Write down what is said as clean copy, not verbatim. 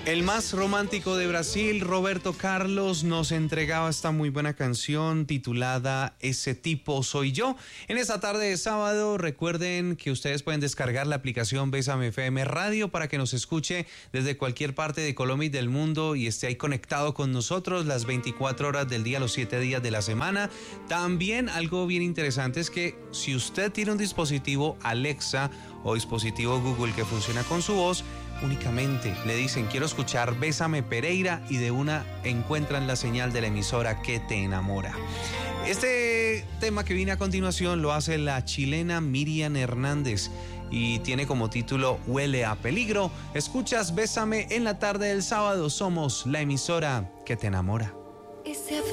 El más romántico de Brasil, Roberto Carlos, nos entregaba esta muy buena canción titulada Ese tipo soy yo. En esta tarde de sábado, recuerden que ustedes pueden descargar la aplicación Bésame FM Radio para que nos escuche desde cualquier parte de Colombia y del mundo y esté ahí conectado con nosotros las 24 horas del día, los 7 días de la semana. También algo bien interesante es que si usted tiene un dispositivo Alexa o dispositivo Google que funciona con su voz, únicamente le dicen quiero escuchar Bésame Pereira y de una encuentran la señal de la emisora que te enamora. Este tema que viene a continuación lo hace la chilena Miriam Hernández y tiene como título Huele a peligro. Escuchas Bésame en la tarde del sábado, somos la emisora que te enamora.